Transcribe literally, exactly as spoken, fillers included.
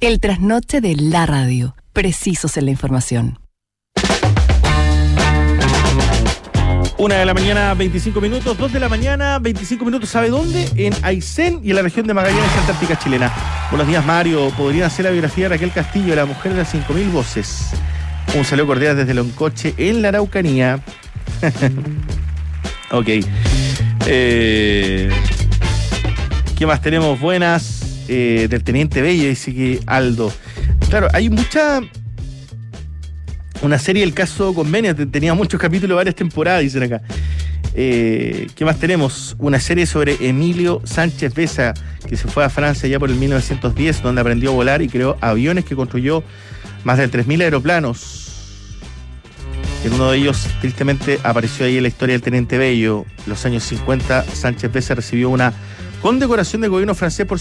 El trasnoche de la radio. Precisos en la información. Una de la mañana, veinticinco minutos. Dos de la mañana, veinticinco minutos. ¿Sabe dónde? En Aysén y en la región de Magallanes, Antártica chilena. Buenos días, Mario. ¿Podrían hacer la biografía de Raquel Castillo, la mujer de las cinco mil voces? Un saludo cordial desde Loncoche, en la Araucanía. Ok. Eh, ¿Qué más tenemos? Buenas. Eh, del Teniente Bello, dice que Aldo. Claro, hay mucha... Una serie, El Caso Convenio, tenía muchos capítulos, varias temporadas, dicen acá. Eh, ¿Qué más tenemos? Una serie sobre Emilio Sánchez Besa, que se fue a Francia ya por el mil novecientos diez, donde aprendió a volar y creó aviones que construyó más de tres mil aeroplanos. En uno de ellos, tristemente, apareció ahí en la historia del Teniente Bello. En los años cincuenta, Sánchez Besa recibió una condecoración del gobierno francés por